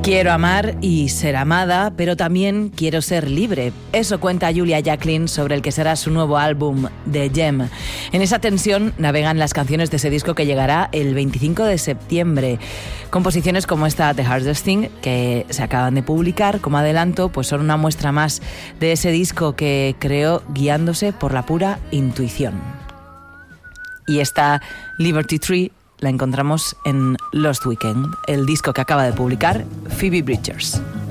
Quiero amar y ser amada, pero también quiero ser libre. Eso cuenta Julia Jacklin sobre el que será su nuevo álbum, The Gem. En esa tensión navegan las canciones de ese disco que llegará el 25 de septiembre. Composiciones como esta The Hardest Thing, que se acaban de publicar como adelanto, pues son una muestra más de ese disco que creó guiándose por la pura intuición. Y esta Liberty Tree la encontramos en Lost Weekend, el disco que acaba de publicar Phoebe Bridgers.